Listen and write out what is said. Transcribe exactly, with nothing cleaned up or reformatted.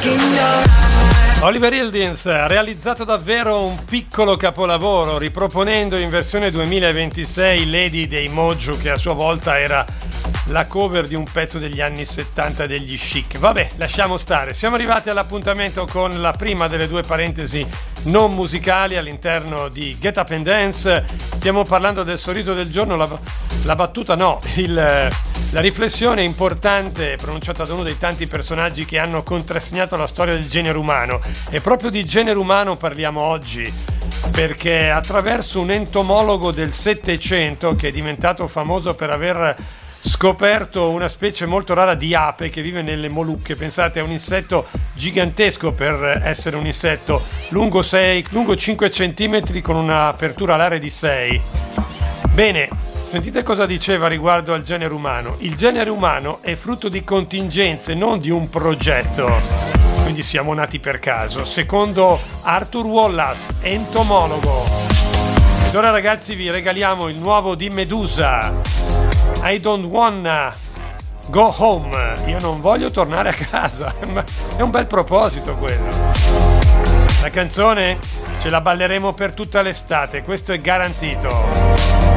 Oliver Heldens ha realizzato davvero un piccolo capolavoro, riproponendo in versione duemilaventisei Lady dei Mojo, che a sua volta era la cover di un pezzo degli anni settanta degli Chic. Vabbè, lasciamo stare. Siamo arrivati all'appuntamento con la prima delle due parentesi non musicali all'interno di Get Up and Dance. Stiamo parlando del sorriso del giorno, la, la battuta no, il, la riflessione importante pronunciata da uno dei tanti personaggi che hanno contrassegnato la storia del genere umano. E proprio di genere umano parliamo oggi, perché attraverso un entomologo del Settecento che è diventato famoso per aver scoperto una specie molto rara di ape che vive nelle Molucche. Pensate, è un insetto gigantesco per essere un insetto, lungo sei, lungo cinque centimetri con un'apertura alare di sei. Bene, sentite cosa diceva riguardo al genere umano. Il genere umano è frutto di contingenze, non di un progetto. Quindi siamo nati per caso, secondo Arthur Wallace, entomologo. Ed ora ragazzi vi regaliamo il nuovo di Medusa, I don't wanna go home. Io non voglio tornare a casa. Ma è un bel proposito quello. La canzone ce la balleremo per tutta l'estate, questo è garantito.